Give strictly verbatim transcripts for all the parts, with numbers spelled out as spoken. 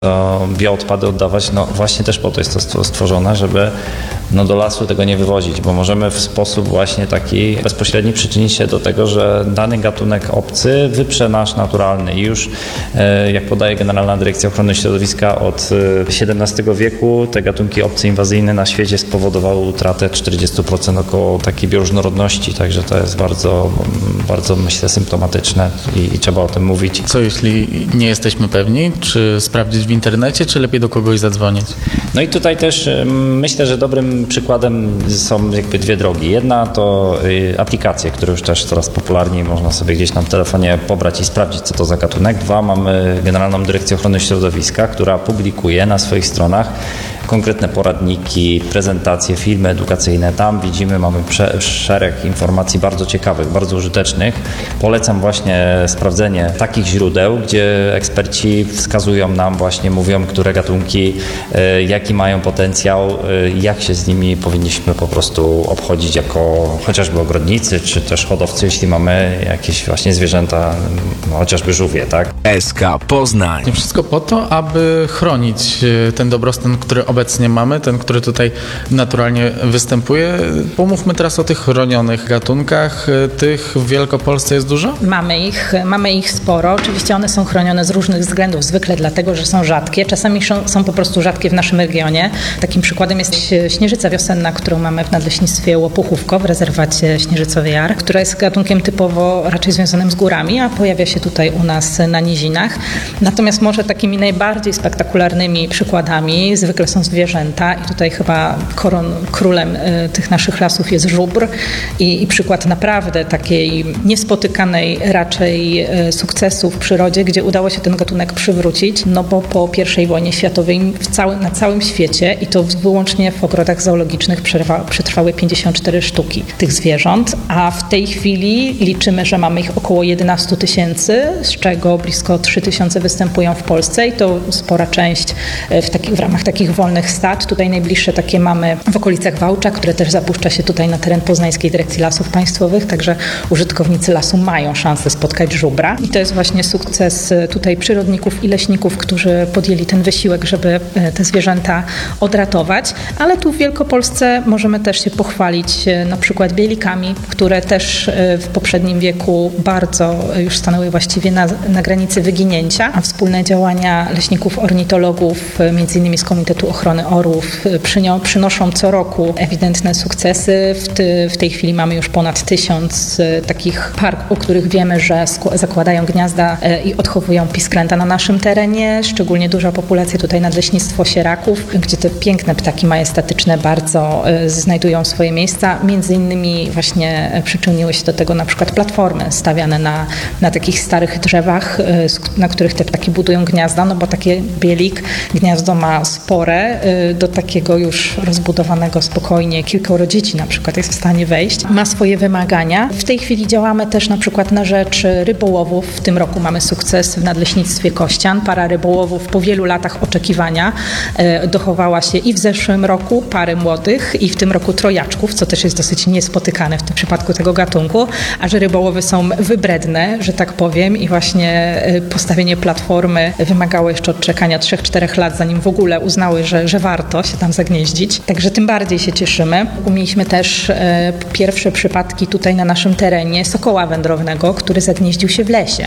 To bioodpady oddawać, no właśnie też po to jest to stworzone, żeby no do lasu tego nie wywozić, bo możemy w sposób właśnie taki bezpośredni przyczynić się do tego, że dany gatunek obcy wyprze nasz naturalny. I już jak podaje Generalna Dyrekcja Ochrony Środowiska, od siedemnastego wieku te gatunki obce inwazyjne na świecie spowodowały utratę czterdzieści procent około takiej bioróżnorodności, także to jest bardzo, bardzo myślę symptomatyczne i, i trzeba o tym mówić. Co jeśli nie jesteśmy pewni, czy sprawdzić w internecie, czy lepiej do kogoś zadzwonić? No i tutaj też myślę, że dobrym przykładem są jakby dwie drogi. Jedna to aplikacje, które już też coraz popularniej można sobie gdzieś na telefonie pobrać i sprawdzić, co to za gatunek. Dwa, mamy Generalną Dyrekcję Ochrony Środowiska, która publikuje na swoich stronach konkretne poradniki, prezentacje, filmy edukacyjne. Tam widzimy, mamy szereg informacji bardzo ciekawych, bardzo użytecznych. Polecam właśnie sprawdzenie takich źródeł, gdzie eksperci wskazują nam właśnie, mówią, które gatunki, jaki mają potencjał, jak się z nimi powinniśmy po prostu obchodzić jako chociażby ogrodnicy, czy też hodowcy, jeśli mamy jakieś właśnie zwierzęta, no, chociażby żółwie, tak? S K Poznań. Wszystko po to, aby chronić ten dobrostan, który obecnie mamy, ten, który tutaj naturalnie występuje. Pomówmy teraz o tych chronionych gatunkach. Tych w Wielkopolsce jest dużo? Mamy ich, mamy ich sporo. Oczywiście one są chronione z różnych względów, zwykle dlatego, że są rzadkie. Czasami są, są po prostu rzadkie w naszym regionie. Takim przykładem jest śnieżyca wiosenna, którą mamy w Nadleśnictwie Łopuchówko, w rezerwacie Śnieżycowy Jar, która jest gatunkiem typowo raczej związanym z górami, a pojawia się tutaj u nas na nizinach. Natomiast może takimi najbardziej spektakularnymi przykładami zwykle są zwierzęta i tutaj chyba koron, królem y, tych naszych lasów jest żubr i, i przykład naprawdę takiej niespotykanej raczej y, sukcesu w przyrodzie, gdzie udało się ten gatunek przywrócić, no bo po pierwszej wojnie światowej w cały, na całym świecie i to wyłącznie w ogrodach zoologicznych przetrwa, przetrwały pięćdziesiąt cztery sztuki tych zwierząt, a w tej chwili liczymy, że mamy ich około jedenaście tysięcy, z czego blisko trzy tysiące występują w Polsce i to spora część w, taki, w ramach takich wolnych stad. Tutaj najbliższe takie mamy w okolicach Wałcza, które też zapuszcza się tutaj na teren Poznańskiej Dyrekcji Lasów Państwowych, także użytkownicy lasu mają szansę spotkać żubra. I to jest właśnie sukces tutaj przyrodników i leśników, którzy podjęli ten wysiłek, żeby te zwierzęta odratować, ale tu w Wielkopolsce możemy też się pochwalić na przykład bielikami, które też w poprzednim wieku bardzo już stanęły właściwie na, na granicy wyginięcia, a wspólne działania leśników ornitologów, między innymi z Komitetu Ochrony Orłów, przynoszą co roku ewidentne sukcesy. W, ty, w tej chwili mamy już ponad tysiąc takich par, o których wiemy, że zakładają gniazda i odchowują pisklęta na naszym terenie. Szczególnie duża populacja tutaj nadleśnictwo sieraków, gdzie te piękne ptaki majestatyczne bardzo znajdują swoje miejsca. Między innymi właśnie przyczyniły się do tego na przykład platformy stawiane na, na takich starych drzewach, na których te ptaki budują gniazda, no bo takie bielik gniazdo ma spore, do takiego już rozbudowanego spokojnie kilkoro dzieci na przykład jest w stanie wejść. Ma swoje wymagania. W tej chwili działamy też na przykład na rzecz rybołowów. W tym roku mamy sukces w Nadleśnictwie Kościan. Para rybołowów po wielu latach oczekiwania dochowała się i w zeszłym roku pary młodych i w tym roku trojaczków, co też jest dosyć niespotykane w tym przypadku tego gatunku, a że rybołowy są wybredne, że tak powiem, i właśnie postawienie platformy wymagało jeszcze odczekania trzech czterech lat, zanim w ogóle uznały, że, że warto się tam zagnieździć. Także tym bardziej się cieszymy. Mieliśmy też e, pierwsze przypadki tutaj na naszym terenie sokoła wędrownego, który zagnieździł się w lesie,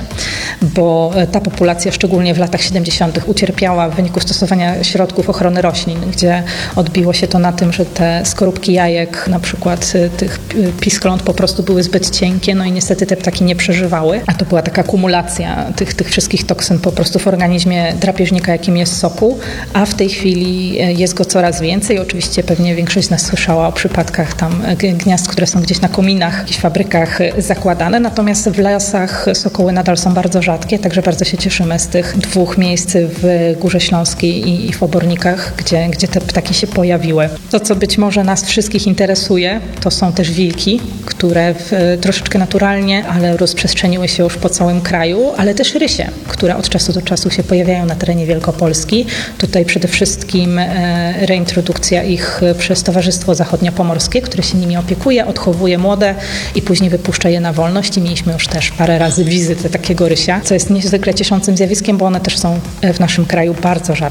bo ta populacja szczególnie w latach siedemdziesiątych ucierpiała w wyniku stosowania środków ochrony roślin, gdzie odbiło się to na tym, że te skorupki jajek na przykład tych piskląt po prostu były zbyt cienkie, no i niestety te ptaki nie przeżywały, a to była taka kumulacja tych, tych wszystkich toksyn po prostu w organizmie drapieżnika, jakim jest sokół, a w tej chwili jest go coraz więcej. Oczywiście pewnie większość z nas słyszała o przypadkach tam gniazd, które są gdzieś na kominach, w jakichś fabrykach zakładane, natomiast w lasach sokoły nadal są bardzo rzadkie, także bardzo się cieszymy z tych dwóch miejsc w Górze Śląskiej i, i w Obornikach, gdzie, gdzie te ptaki się pojawiły. To, co być może nas wszystkich interesuje, to są też wilki, które w, troszeczkę naturalnie, ale rozprzestrzeniły się już po całym kraju, ale też rysie, które od czasu do czasu się pojawiają na terenie Wielkopolski. Tutaj przede wszystkim e, reintrodukcja ich przez Towarzystwo Zachodniopomorskie, które się nimi opiekuje, odchowuje młode i później wypuszcza je na wolność i mieliśmy już też parę razy wizyty takiego rysia, co jest niezwykle cieszącym zjawiskiem, bo one też są w naszym kraju bardzo rzadkie.